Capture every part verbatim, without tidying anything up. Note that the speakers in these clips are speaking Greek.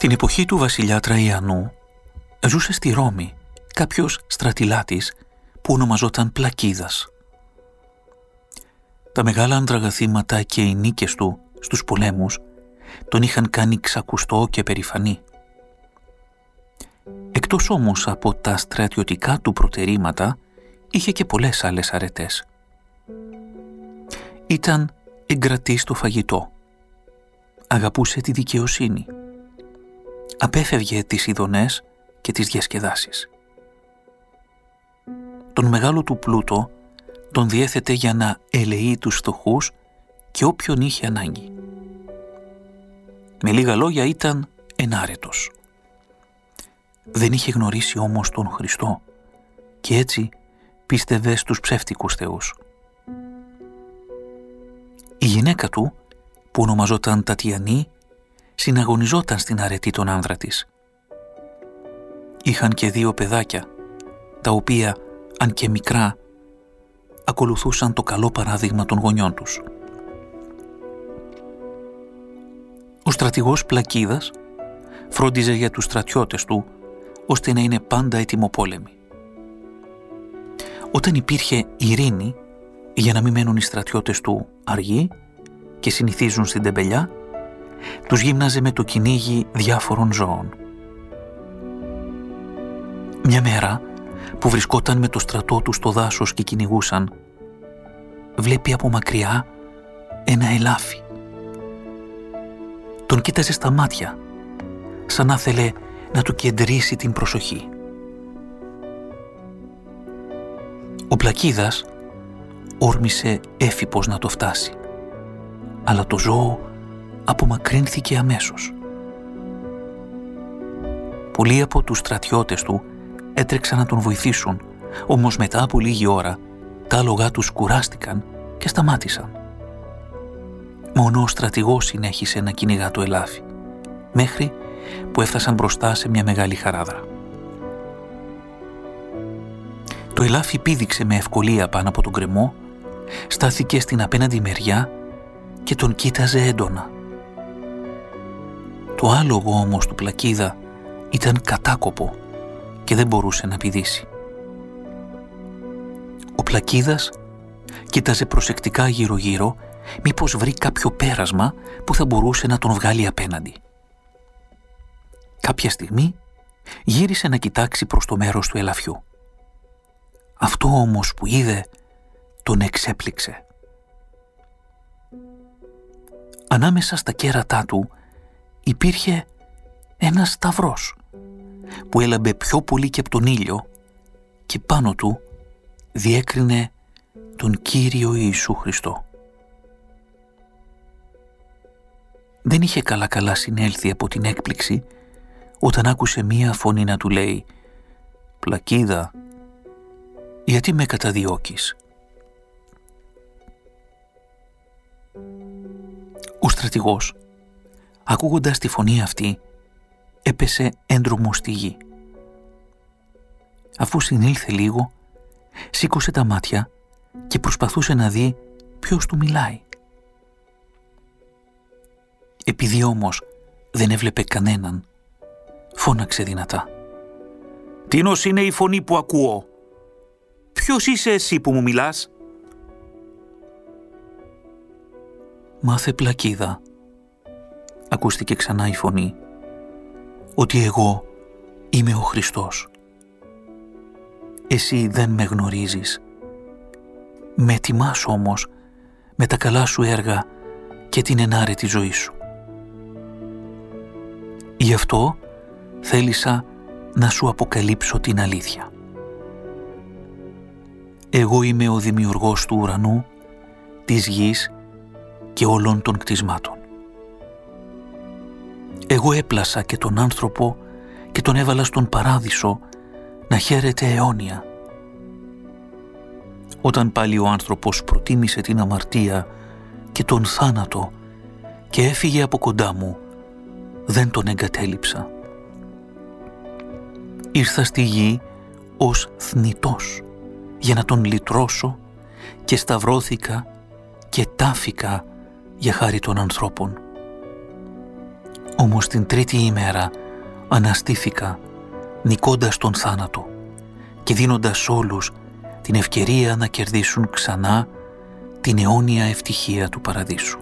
Την εποχή του βασιλιά Τραϊανού ζούσε στη Ρώμη κάποιος στρατιλάτης που ονομαζόταν Πλακίδας. Τα μεγάλα ανδραγαθήματα και οι νίκες του στους πολέμους τον είχαν κάνει ξακουστό και περηφανή. Εκτός όμως από τα στρατιωτικά του προτερήματα, είχε και πολλές άλλες αρετές. Ήταν εγκρατής στο φαγητό, αγαπούσε τη δικαιοσύνη, απέφευγε τις ειδονές και τις διασκεδάσεις. Τον μεγάλο του πλούτο τον διέθετε για να ελεεί τους φτωχούς και όποιον είχε ανάγκη. Με λίγα λόγια ήταν ενάρετος. Δεν είχε γνωρίσει όμως τον Χριστό και έτσι πίστευε στους ψεύτικους θεούς. Η γυναίκα του, που ονομαζόταν Τατιανή, συναγωνιζόταν στην αρετή των άνδρα της. Είχαν και δύο παιδάκια, τα οποία, αν και μικρά, ακολουθούσαν το καλό παράδειγμα των γονιών τους. Ο στρατηγός Πλακίδας φρόντιζε για τους στρατιώτες του, ώστε να είναι πάντα ετοιμοπόλεμοι. Όταν υπήρχε ειρήνη, για να μην μένουν οι στρατιώτες του αργοί και συνηθίζουν στην τεμπελιά, τους γύμναζε με το κυνήγι διάφορων ζώων. Μια μέρα, που βρισκόταν με το στρατό του στο δάσος και κυνηγούσαν, βλέπει από μακριά ένα ελάφι. Τον κοίταζε στα μάτια, σαν να θέλε να του κεντρήσει την προσοχή. Ο Πλακίδας όρμησε έφυπος να το φτάσει, αλλά το ζώο απομακρύνθηκε αμέσως. Πολλοί από τους στρατιώτες του έτρεξαν να τον βοηθήσουν, όμως μετά από λίγη ώρα τα άλογα τους κουράστηκαν και σταμάτησαν. Μόνο ο στρατηγός συνέχισε να κυνηγά το ελάφι, μέχρι που έφτασαν μπροστά σε μια μεγάλη χαράδρα. Το ελάφι πήδηξε με ευκολία πάνω από τον γκρεμό, στάθηκε στην απέναντι μεριά και τον κοίταζε έντονα. Το άλογο όμως του Πλακίδα ήταν κατάκοπο και δεν μπορούσε να πηδήσει. Ο Πλακίδας κοίταζε προσεκτικά γύρω-γύρω, μήπως βρει κάποιο πέρασμα που θα μπορούσε να τον βγάλει απέναντι. Κάποια στιγμή γύρισε να κοιτάξει προς το μέρος του ελαφιού. Αυτό όμως που είδε τον εξέπληξε. Ανάμεσα στα κέρατά του υπήρχε ένας σταυρός που έλαμπε πιο πολύ και από τον ήλιο και πάνω του διέκρινε τον Κύριο Ιησού Χριστό. Δεν είχε καλά-καλά συνέλθει από την έκπληξη όταν άκουσε μία φωνή να του λέει «Πλακίδα, γιατί με καταδιώκεις?» Ο στρατηγός, ακούγοντας τη φωνή αυτή, έπεσε έντρομο στη γη. Αφού συνήλθε λίγο, σήκωσε τα μάτια και προσπαθούσε να δει ποιος του μιλάει. Επειδή όμως δεν έβλεπε κανέναν, φώναξε δυνατά. «Τίνος είναι η φωνή που ακούω? Ποιος είσαι εσύ που μου μιλάς?» «Μάθε, Πλακίδα», ακούστηκε ξανά η φωνή, «ότι εγώ είμαι ο Χριστός. Εσύ δεν με γνωρίζεις. Με τιμάς όμως με τα καλά σου έργα και την ενάρετη ζωή σου. Γι' αυτό θέλησα να σου αποκαλύψω την αλήθεια. Εγώ είμαι ο δημιουργός του ουρανού, της γης και όλων των κτισμάτων. Εγώ έπλασα και τον άνθρωπο και τον έβαλα στον παράδεισο να χαίρεται αιώνια. Όταν πάλι ο άνθρωπος προτίμησε την αμαρτία και τον θάνατο και έφυγε από κοντά μου, δεν τον εγκατέλειψα. Ήρθα στη γη ως θνητός για να τον λυτρώσω και σταυρώθηκα και τάφηκα για χάρη των ανθρώπων. Όμως την τρίτη ημέρα αναστήθηκα, νικώντας τον θάνατο και δίνοντας όλους την ευκαιρία να κερδίσουν ξανά την αιώνια ευτυχία του παραδείσου.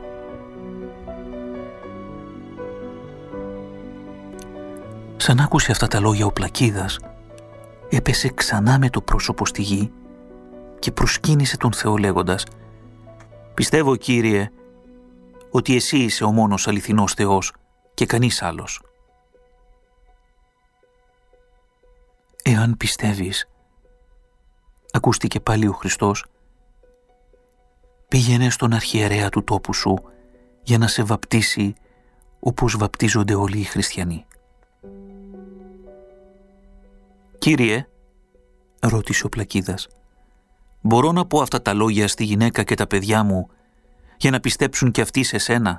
Σαν άκουσε αυτά τα λόγια ο Πλακίδας, έπεσε ξανά με το πρόσωπο στη γη και προσκύνησε τον Θεό λέγοντας «Πιστεύω, Κύριε, ότι εσύ είσαι ο μόνος αληθινός Θεός και κανείς άλλος. Εάν πιστεύεις», ακούστηκε πάλι ο Χριστός, «πήγαινε στον αρχιερέα του τόπου σου για να σε βαπτίσει όπως βαπτίζονται όλοι οι χριστιανοί». «Κύριε», ρώτησε ο Πλακίδας, «μπορώ να πω αυτά τα λόγια στη γυναίκα και τα παιδιά μου για να πιστέψουν κι αυτοί σε σένα?»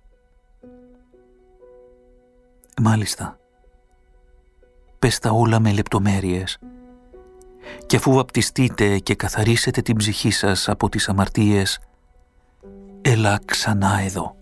«Μάλιστα, πες τα όλα με λεπτομέρειες και αφού βαπτιστείτε και καθαρίσετε την ψυχή σας από τις αμαρτίες, έλα ξανά εδώ».